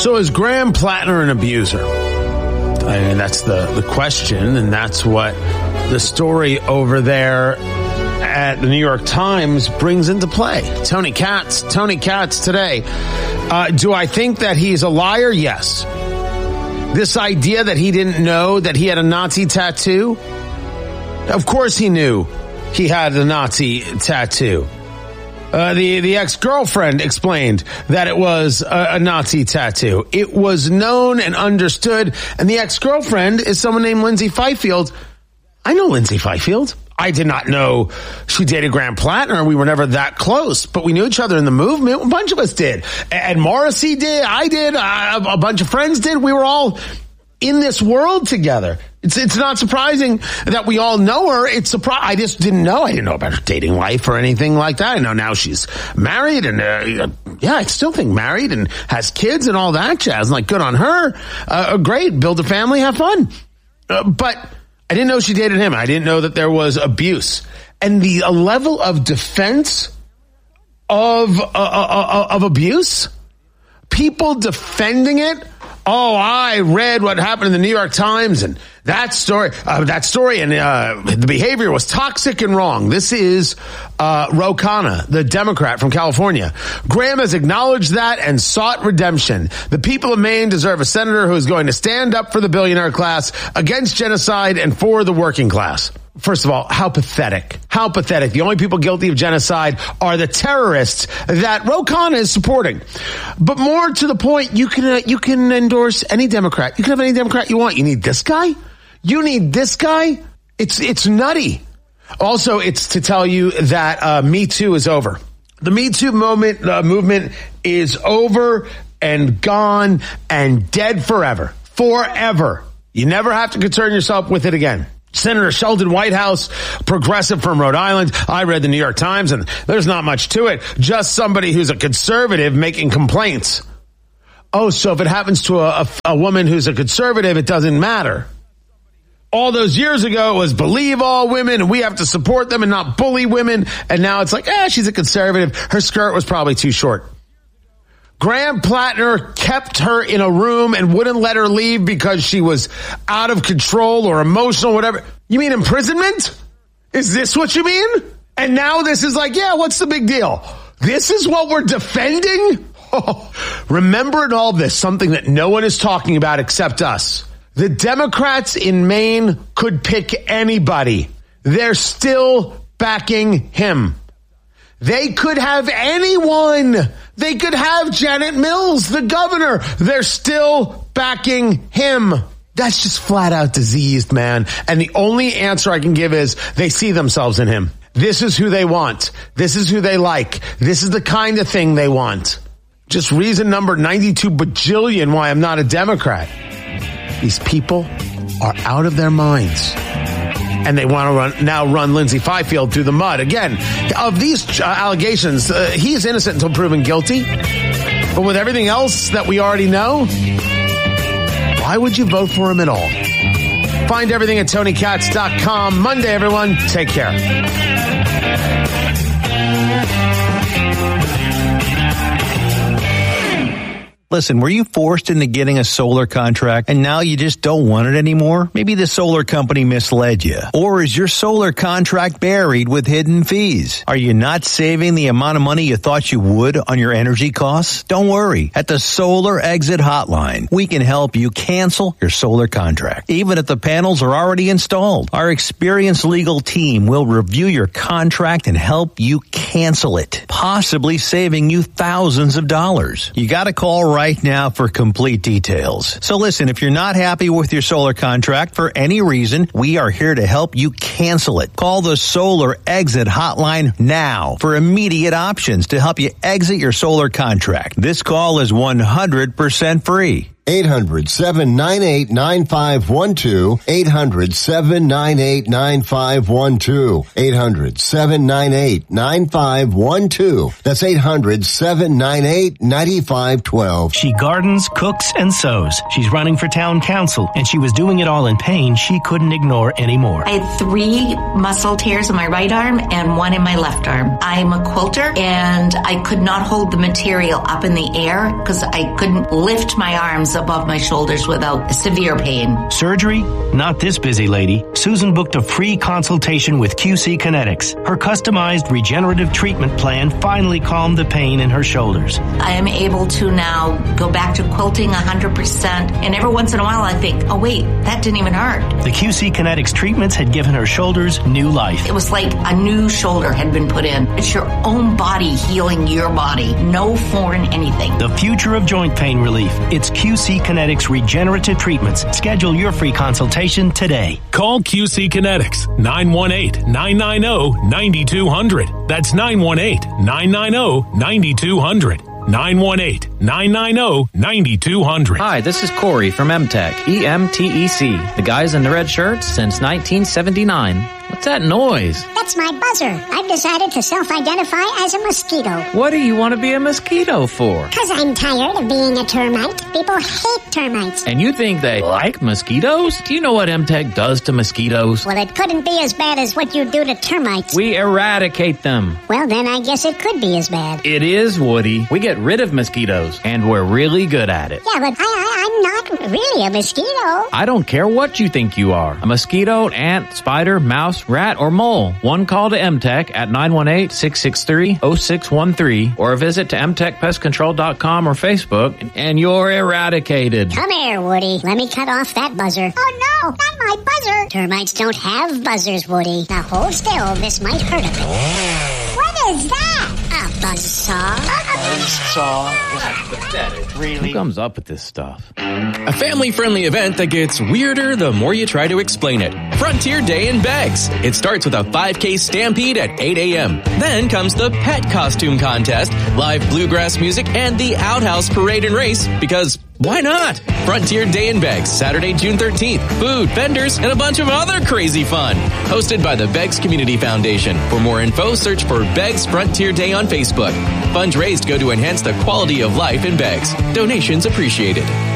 So is Graham Plattner an abuser? I mean, that's the question, and that's what the story over there at the New York Times brings into play. Tony Katz today. Do I think that he's a liar? Yes. This idea that he didn't know that he had a Nazi tattoo? Of course he knew he had a Nazi tattoo. The ex-girlfriend explained that it was a Nazi tattoo. It was known and understood, and the ex-girlfriend is someone named Lindsay Fifield. I know Lindsay Fifield. I did not know she dated Graham Plattner. We were never that close, but we knew each other in the movement. A bunch of us did. And Morrissey did. I did. A bunch of friends did. We were all in this world together. It's not surprising that we all know her. I just didn't know. I didn't know about her dating life or anything like that. I know now she's married and, I still think married and has kids and all that jazz. Like, good on her. Great. Build a family. Have fun. But I didn't know she dated him. I didn't know that there was abuse. And the level of defense of abuse, people defending it. Oh, I read what happened in the New York Times and that story and the behavior was toxic and wrong. This is Ro Khanna, the Democrat from California. Graham has acknowledged that and sought redemption. The people of Maine deserve a senator who is going to stand up for the billionaire class, against genocide, and for the working class. First of all, how pathetic. How pathetic. The only people guilty of genocide are the terrorists that Ro Khanna is supporting. But more to the point, you can endorse any Democrat. You can have any Democrat you want. You need this guy? You need this guy? It's nutty. Also, it's to tell you that Me Too is over. The Me Too movement is over and gone and dead forever. Forever. You never have to concern yourself with it again. Senator Sheldon Whitehouse, progressive from Rhode Island. I read the New York Times, and there's not much to it. Just somebody who's a conservative making complaints. Oh, so if it happens to a woman who's a conservative, it doesn't matter. All those years ago, it was believe all women, and we have to support them and not bully women. And now it's like, she's a conservative. Her skirt was probably too short. Graham Plattner kept her in a room and wouldn't let her leave because she was out of control or emotional, whatever. You mean imprisonment? Is this what you mean? And now this is like, what's the big deal? This is what we're defending? Remember in all this, something that no one is talking about except us. The Democrats in Maine could pick anybody. They're still backing him. They could have anyone. They could have Janet Mills, the governor. They're still backing him. That's just flat out diseased, man. And the only answer I can give is they see themselves in him. This is who they want. This is who they like. This is the kind of thing they want. Just reason number 92 bajillion why I'm not a Democrat. These people are out of their minds. And they want to run Lindsay Fifield through the mud. Again, of these allegations, he's innocent until proven guilty. But with everything else that we already know, why would you vote for him at all? Find everything at TonyKatz.com. Monday, everyone. Take care. Listen, were you forced into getting a solar contract and now you just don't want it anymore? Maybe the solar company misled you. Or is your solar contract buried with hidden fees? Are you not saving the amount of money you thought you would on your energy costs? Don't worry. At the Solar Exit Hotline, we can help you cancel your solar contract, even if the panels are already installed. Our experienced legal team will review your contract and help you cancel it, possibly saving you thousands of dollars. You got to call right now for complete details. So listen, if you're not happy with your solar contract for any reason, we are here to help you cancel it. Call the Solar Exit Hotline now for immediate options to help you exit your solar contract. This call is 100% free. 800-798-9512. 800-798-9512. 800-798-9512. That's 800-798-9512. She gardens, cooks, and sews. She's running for town council, and she was doing it all in pain she couldn't ignore anymore. I had 3 muscle tears in my right arm and 1 in my left arm. I'm a quilter, and I could not hold the material up in the air because I couldn't lift my arms above my shoulders without severe pain. Surgery? Not this busy lady. Susan booked a free consultation with QC Kinetics. Her customized regenerative treatment plan finally calmed the pain in her shoulders. I am able to now go back to quilting 100%, and every once in a while I think, oh wait, that didn't even hurt. The QC Kinetics treatments had given her shoulders new life. It was like a new shoulder had been put in. It's your own body healing your body. No foreign anything. The future of joint pain relief. It's QC Kinetics regenerative treatments. Schedule your free consultation today. Call QC Kinetics, 918-990-9200. That's 918-990-9200. 918-990-9200. Hi, this is Corey from EMTEC, EMTEC, the guys in the red shirts since 1979. What's that noise? That's my buzzer. I've decided to self-identify as a mosquito. What do you want to be a mosquito for? Because I'm tired of being a termite. People hate termites. And you think they like mosquitoes? Do you know what EMTEC does to mosquitoes? Well, it couldn't be as bad as what you do to termites. We eradicate them. Well, then I guess it could be as bad. It is, Woody. We get rid of mosquitoes, and we're really good at it. Yeah, but I'm not really a mosquito. I don't care what you think you are. A mosquito, ant, spider, mouse, rat, or mole. One call to EMTEC at 918-663-0613 or a visit to emtechpestcontrol.com or Facebook, and you're eradicated. Come here, Woody. Let me cut off that buzzer. Oh, no, not my buzzer. Termites don't have buzzers, Woody. Now hold still. This might hurt a bit. What is that? A buzzsaw. That's pathetic. Really? Who comes up with this stuff? A family-friendly event that gets weirder the more you try to explain it. Frontier Day in Beggs. It starts with a 5K stampede at 8 a.m. Then comes the pet costume contest, live bluegrass music, and the outhouse parade and race, because why not? Frontier Day in Beggs, Saturday, June 13th. Food, vendors, and a bunch of other crazy fun. Hosted by the Beggs Community Foundation. For more info, search for Beggs Frontier Day on Facebook. Funds raised go to enhance the quality of life in Beggs. Donations appreciated.